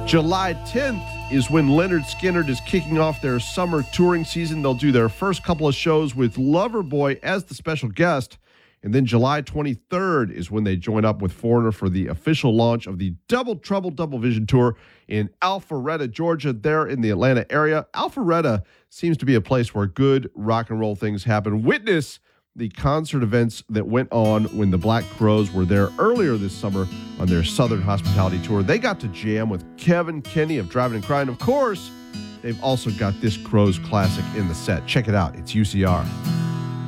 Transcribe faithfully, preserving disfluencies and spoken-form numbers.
July tenth is when Lynyrd Skynyrd is kicking off their summer touring season. They'll do their first couple of shows with Loverboy as the special guest. And then July twenty-third is when they join up with Foreigner for the official launch of the Double Trouble Double Vision Tour in Alpharetta, Georgia, there in the Atlanta area. Alpharetta seems to be a place where good rock and roll things happen. Witness the concert events that went on when the Black Crowes were there earlier this summer on their Southern Hospitality Tour. They got to jam with Kevin Kenny of Driving and Crying. Of course, they've also got this Crowes classic in the set. Check it out. It's U C R.